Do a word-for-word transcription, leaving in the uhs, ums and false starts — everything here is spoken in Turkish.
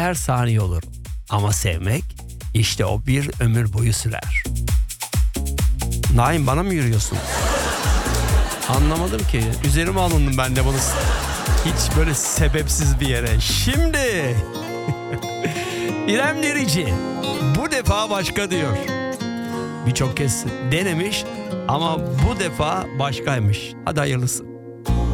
her saniye olur. Ama sevmek işte o bir ömür boyu sürer. Naim, bana mı yürüyorsun? Anlamadım ki. Üzerime alındım ben de bunu. Hiç böyle sebepsiz bir yere. Şimdi İrem Derici bu defa başka diyor. Birçok kez denemiş ama bu defa başkaymış. Hadi hayırlısı.